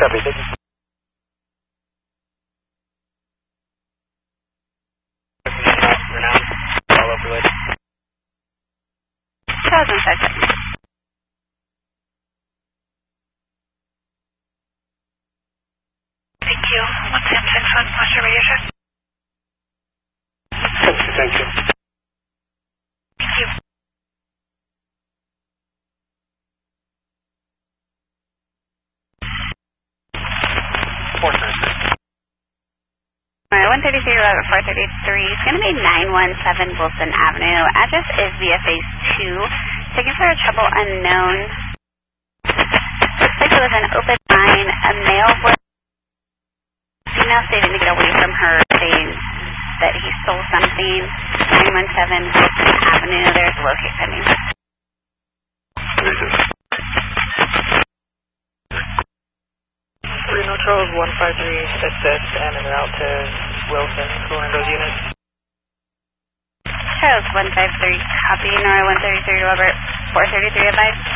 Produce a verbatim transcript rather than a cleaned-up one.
Copy, thank you. For now, follow up related. Charles one five seven. Thank you. one ten six one, what's your radio check? Thank you, thank you. Thank you. four thirty-three. Alright, one thirty-three, eleven, four thirty-three. It's going to be nine one seven Wilson Avenue. Address is V F A two. Checking for a trouble unknown. Looks like it was an open line. A male was female stating to get away from her, saying that he stole something. nine one seven Wilson Avenue. There's a locate pending. Reno Charles one five three, set set and en route to Wilson, pulling those units. Charles one five three, copy. Nora one thirty-three, Robert four thirty-three, advice.